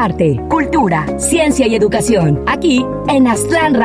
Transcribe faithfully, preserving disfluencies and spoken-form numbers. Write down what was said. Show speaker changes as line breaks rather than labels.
arte, cultura, ciencia y educación, aquí en Aztlán